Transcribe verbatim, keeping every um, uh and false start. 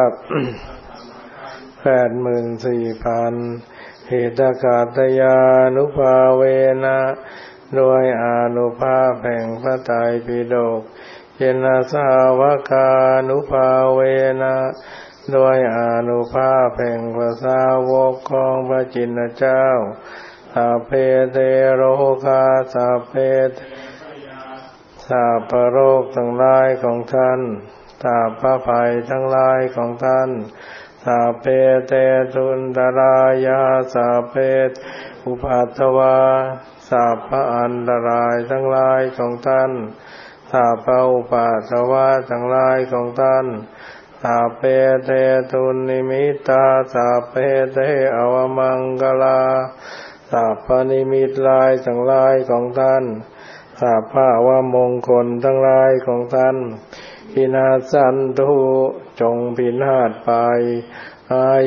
แปดหมื่นสี่พันเหตกาตยานุภาเวนะด้วยอานุภาพแห่งพระไตรปิฎกเยนะสาวกานุภาเวนะด้วยอานุภาพแห่งพระสาวกของพระจินเจ้าสัพเพเทโรคาสัพเพสัพพโรคทั้งหลายของท่านสัพพภัยทั้งหลายของท่านสัพเพเตทุนตรายาสัพเพอุปัฏฐวาสัพพอันตรายทั้งหลายของท่านสัพพอุปัฏฐวาทั้งหลายของท่านสัพเพเตทุนนิมิตตาสัพเพเตอวมังคลาสัพพนิมิตลายทั้งหลายของท่านสัพพะวมงคลทั้งหลายของท่านพินาศสันตุจงพินาศไปอา